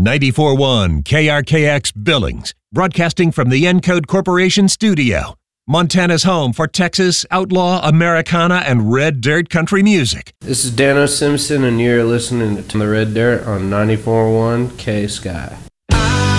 94.1 KRKX Billings, broadcasting from the Encode Corporation studio. Montana's home for Texas, outlaw, Americana, and red dirt country music. This is Dano Simpson, and you're listening to The Red Dirt on 94.1 K-Sky.